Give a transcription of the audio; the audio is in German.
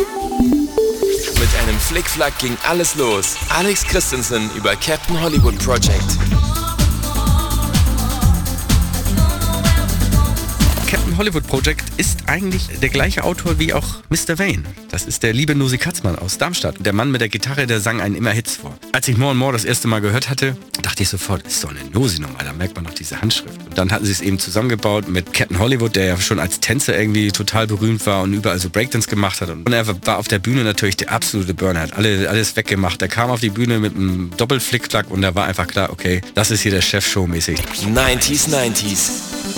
Mit einem Flickflack ging alles los. Alex Christensen über Captain Hollywood Project. Captain Hollywood Project ist eigentlich der gleiche Autor wie auch Mr. Vane. Das ist der liebe Nusi Katzmann aus Darmstadt. Der Mann mit der Gitarre, der sang einen immer Hits vor. Als ich More and More das erste Mal gehört hatte, dachte ich sofort, das ist doch eine Nusi-Nummer, da merkt man noch diese Handschrift. Und dann hatten sie es eben zusammengebaut mit Captain Hollywood, der ja schon als Tänzer irgendwie total berühmt war und überall so Breakdance gemacht hat. Und er war auf der Bühne natürlich der absolute Burner, hat alles weggemacht. Er kam auf die Bühne mit einem Doppelflickflack und da war einfach klar, okay, das ist hier der Chef showmäßig. 90s.